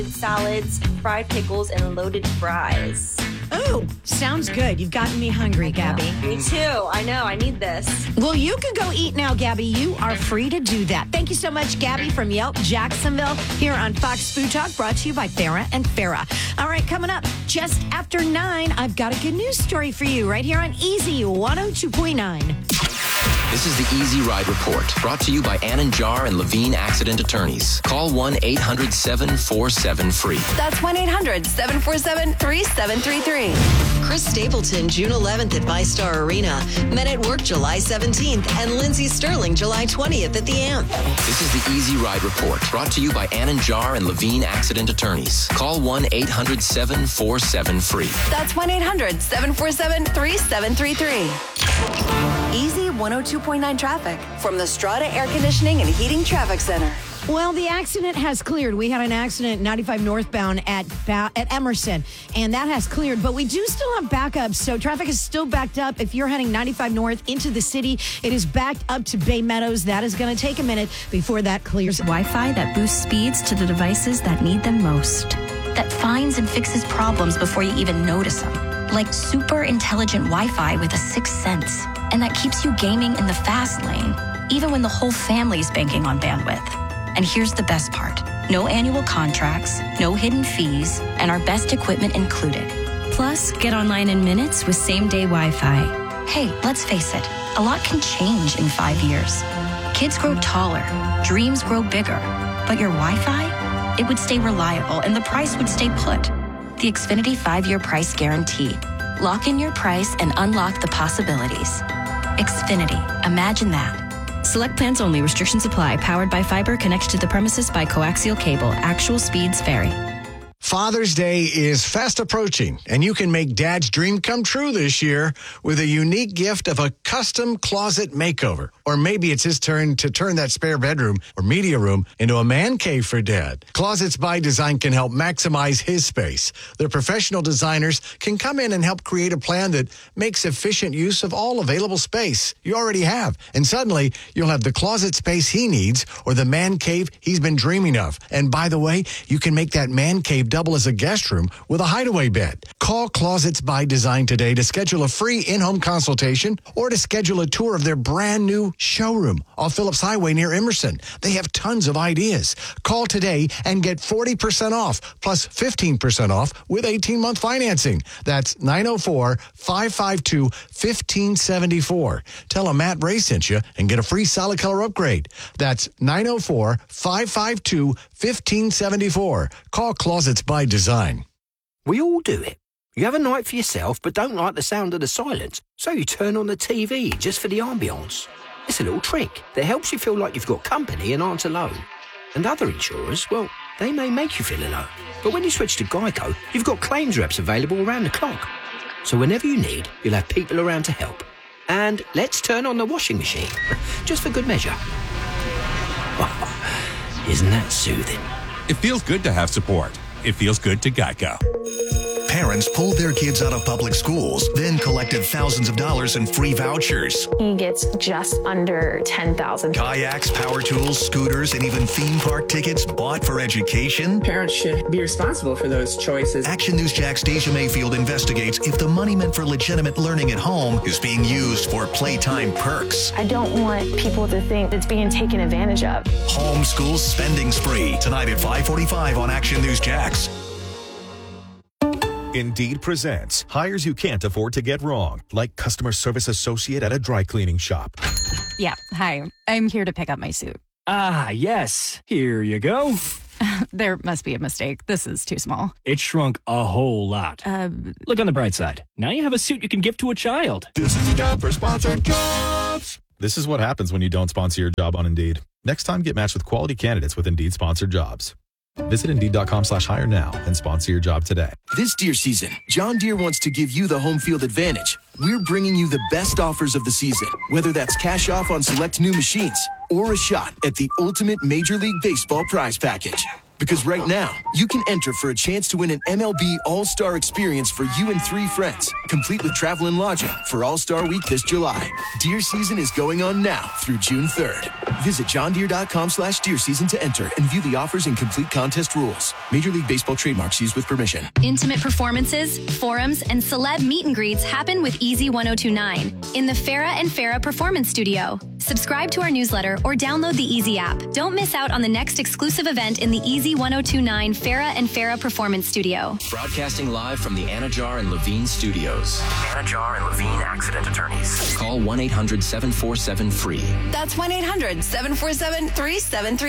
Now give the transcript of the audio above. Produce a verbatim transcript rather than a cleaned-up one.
salads, fried pickles, and loaded fries. Oh, sounds good. You've gotten me hungry, Gabby. Me too. I know. I need this. Well, you can go eat now, Gabby. You are free to do that. Thank you so much, Gabby from Yelp, Jacksonville, here on Fox Food Talk, brought to you by Farrah and Farrah. All right, coming up just after nine, I've got a good news story for you right here on Easy one oh two point nine. This is the Easy Ride Report, brought to you by Ann Jar and Levine Accident Attorneys. Call one eight hundred seven four seven free. That's one eight hundred seven four seven three seven three three. Chris Stapleton, June eleventh at VyStar Arena. Men at Work, July seventeenth. And Lindsey Sterling, July twentieth at the Amp. This is the Easy Ride Report, brought to you by Ann Jar and Levine Accident Attorneys. Call one eight hundred seven four seven free. That's one eight hundred seven four seven three seven three three. Easy one oh two point nine traffic from the Strata Air Conditioning and Heating Traffic Center. Well, the accident has cleared. We had an accident ninety-five northbound at ba- at Emerson, and that has cleared. But we do still have backups, so traffic is still backed up. If you're heading ninety-five north into the city, it is backed up to Bay Meadows. That is going to take a minute before that clears. Wi-Fi that boosts speeds to the devices that need them most. That finds and fixes problems before you even notice them. Like super intelligent Wi-Fi with a sixth sense. And that keeps you gaming in the fast lane, even when the whole family's banking on bandwidth. And here's the best part. No annual contracts, no hidden fees, and our best equipment included. Plus, get online in minutes with same-day Wi-Fi. Hey, let's face it, a lot can change in five years. Kids grow taller, dreams grow bigger, but your Wi-Fi, it would stay reliable and the price would stay put. The Xfinity five-year price guarantee. Lock in your price and unlock the possibilities. Xfinity. Imagine that. Select plans only. Restrictions apply. Powered by fiber. Connected to the premises by coaxial cable. Actual speeds vary. Father's Day is fast approaching, and you can make Dad's dream come true this year with a unique gift of a custom closet makeover. Or maybe it's his turn to turn that spare bedroom or media room into a man cave for Dad. Closets by Design can help maximize his space. Their professional designers can come in and help create a plan that makes efficient use of all available space you already have. And suddenly, you'll have the closet space he needs or the man cave he's been dreaming of. And by the way, you can make that man cave double as a guest room with a hideaway bed. Call Closets by Design today to schedule a free in-home consultation or to schedule a tour of their brand new showroom off Phillips Highway near Emerson. They have tons of ideas. Call today and get forty percent off plus fifteen percent off with eighteen-month financing. That's nine oh four, five five two, one five seven four. Tell them Matt Ray sent you and get a free solid color upgrade. That's nine oh four, five five two, one five seven four. Call Closets by Design. We all do it. You have a night for yourself but don't like the sound of the silence, so you turn on the T V just for the ambience. It's a little trick that helps you feel like you've got company and aren't alone. And other insurers, well, they may make you feel alone. But when you switch to Geico, you've got claims reps available around the clock. So whenever you need, you'll have people around to help. And let's turn on the washing machine, just for good measure. Oh, isn't that soothing? It feels good to have support. It feels good to Geico. Parents pulled their kids out of public schools, then collected thousands of dollars in free vouchers. He gets just under ten thousand dollars. Kayaks, power tools, scooters, and even theme park tickets bought for education. Parents should be responsible for those choices. Action News Jack's Deja Mayfield investigates if the money meant for legitimate learning at home is being used for playtime perks. I don't want people to think it's being taken advantage of. Homeschool spending spree, tonight at five forty-five on Action News Jax. Indeed presents hires you can't afford to get wrong, like customer service associate at a dry cleaning shop. Yeah, hi. I'm here to pick up my suit. Ah, yes. Here you go. There must be a mistake. This is too small. It shrunk a whole lot. Uh, Look on the bright side. Now you have a suit you can give to a child. This is a job for sponsored jobs. This is what happens when you don't sponsor your job on Indeed. Next time, get matched with quality candidates with Indeed sponsored jobs. Visit Indeed.com slash hire now and sponsor your job today. This Deere season, John Deere wants to give you the home field advantage. We're bringing you the best offers of the season, whether that's cash off on select new machines or a shot at the ultimate Major League Baseball prize package. Because right now, you can enter for a chance to win an M L B All-Star experience for you and three friends, complete with travel and lodging for All-Star Week this July. Deer season is going on now through June third. Visit johndeere.com slash deer season to enter and view the offers and complete contest rules. Major League Baseball trademarks used with permission. Intimate performances, forums, and celeb meet and greets happen with Easy ten twenty-nine in the Farrah and Farrah Performance Studio. Subscribe to our newsletter or download the Easy app. Don't miss out on the next exclusive event in the Easy ten twenty-nine Farrah and Farrah Performance Studio. Broadcasting live from the Anajar and Levine studios. Anajar and Levine Accident Attorneys. Call one eight hundred seven four seven free. That's one eight hundred seven four seven three seven three three.